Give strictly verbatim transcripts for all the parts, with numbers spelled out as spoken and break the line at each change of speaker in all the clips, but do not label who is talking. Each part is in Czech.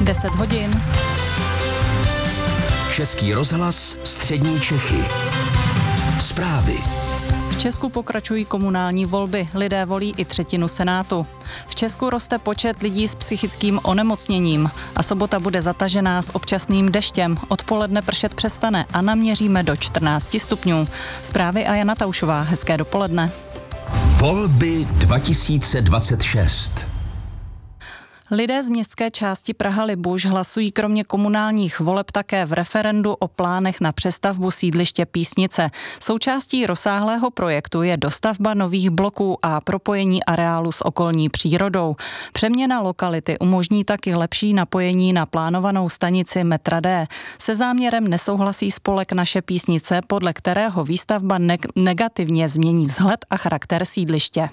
deset hodin.
Český rozhlas Střední Čechy. Zprávy.
V Česku pokračují komunální volby. Lidé volí i třetinu senátu. V Česku roste počet lidí s psychickým onemocněním a sobota bude zatažená s občasným deštěm. Odpoledne pršet přestane a naměříme do čtrnáct stupňů. Zprávy a Jana Taušová. Hezké dopoledne.
Volby dva tisíce dvacet šest.
Lidé z městské části Praha-Libuš hlasují kromě komunálních voleb také v referendu o plánech na přestavbu sídliště Písnice. Součástí rozsáhlého projektu je dostavba nových bloků a propojení areálu s okolní přírodou. Přeměna lokality umožní taky lepší napojení na plánovanou stanici metra D. Se záměrem nesouhlasí spolek Naše Písnice, podle kterého výstavba neg- negativně změní vzhled a charakter sídliště.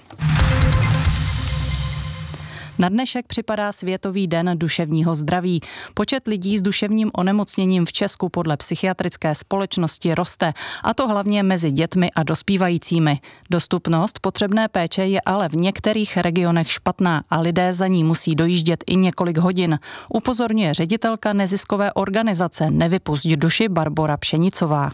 Na dnešek připadá Světový den duševního zdraví. Počet lidí s duševním onemocněním v Česku podle psychiatrické společnosti roste, a to hlavně mezi dětmi a dospívajícími. Dostupnost potřebné péče je ale v některých regionech špatná a lidé za ní musí dojíždět i několik hodin. Upozorňuje ředitelka neziskové organizace Nevypusť duši Barbora Pšenicová.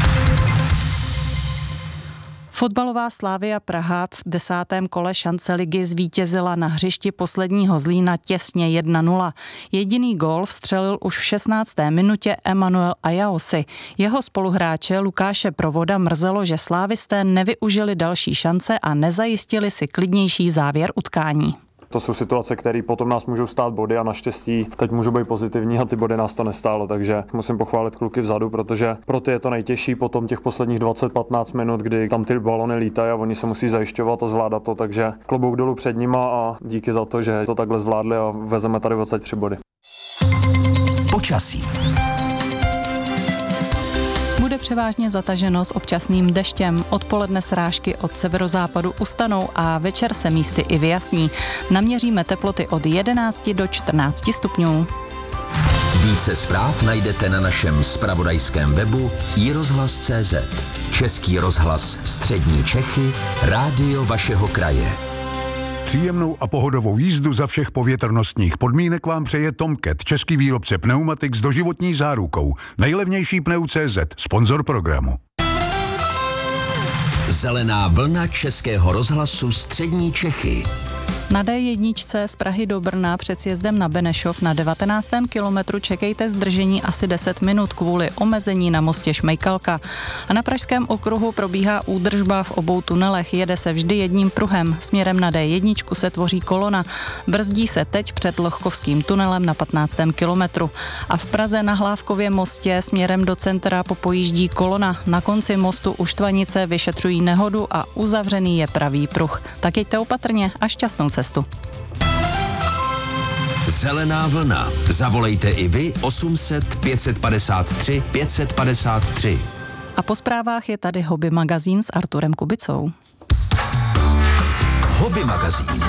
Fotbalová Slavia Praha v desátém kole šance ligy zvítězila na hřišti posledního Zlína těsně jedna nula. Jediný gól vstřelil už v šestnácté minutě Emanuel Ayaosi. Jeho spoluhráče Lukáše Provoda mrzelo, že slávisté nevyužili další šance a nezajistili si klidnější závěr utkání.
To jsou situace, které potom nás můžou stát body a naštěstí teď můžou být pozitivní a ty body nás to nestálo, takže musím pochválit kluky vzadu, protože pro ty je to nejtěžší potom těch posledních dvacet patnáct minut, kdy tam ty balony lítají a oni se musí zajišťovat a zvládat to, takže klobouk dolů před nima a díky za to, že to takhle zvládli a vezeme tady dvacet tři body.
Počasí.
Bude převážně zataženo s občasným deštěm. Odpoledne srážky od severozápadu ustanou a večer se místy i vyjasní. Naměříme teploty od jedenácti do čtrnácti stupňů.
Více zpráv najdete na našem zpravodajském webu i rozhlas tečka cé zet. Český rozhlas Střední Čechy, rádio vašeho kraje.
Příjemnou a pohodovou jízdu za všech povětrnostních podmínek vám přeje Tomcat, český výrobce pneumatik s doživotní zárukou. Nejlevnější pneu tečka cé zet, sponzor programu.
Zelená vlna Českého rozhlasu Střední Čechy.
Na dé jedna z Prahy do Brna před sjezdem na Benešov na devatenáctém kilometru čekejte zdržení asi deset minut kvůli omezení na mostě Šmejkalka. A na pražském okruhu probíhá údržba v obou tunelech. Jede se vždy jedním pruhem. Směrem na dé jedna se tvoří kolona. Brzdí se teď před Lochkovským tunelem na patnáctém kilometru. A v Praze na Hlávkově mostě směrem do centra popojíždí kolona. Na konci mostu u Štvanice vyšetřují nehodu a uzavřený je pravý pruh. Tak jeďte opatrně a šťastnou cestu.
Zelená vlna. Zavolejte i vy osm set pět padesát tři pět padesát tři.
A po zprávách je tady Hobby magazín s Arturem Kubicou.
Hobby magazín.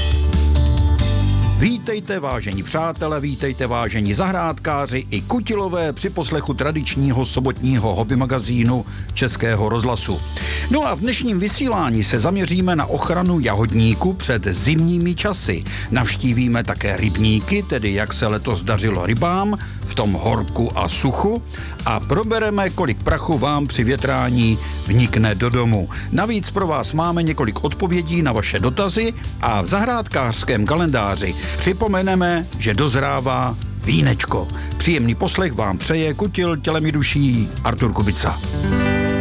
Vítejte, vážení přátelé, vítejte, vážení zahrádkáři i kutilové při poslechu tradičního sobotního hobby magazínu Českého rozhlasu. No a v dnešním vysílání se zaměříme na ochranu jahodníku před zimními časy. Navštívíme také rybníky, tedy jak se letos dařilo rybám v tom horku a suchu, a probereme, kolik prachu vám při větrání vnikne do domu. Navíc pro vás máme několik odpovědí na vaše dotazy a v zahrádkářském kalendáři připomeneme, že dozrává vínečko. Příjemný poslech vám přeje kutil tělemi duší Artur Kubica.